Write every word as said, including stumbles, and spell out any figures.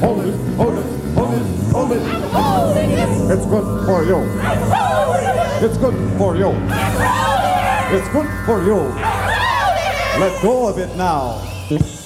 Hold it, hold it, hold it, hold it. I'm holding it. It's good for you. I'm holding it. It's good for you. I'm holding it. It's good for you. I'm holding it. Let go of it now.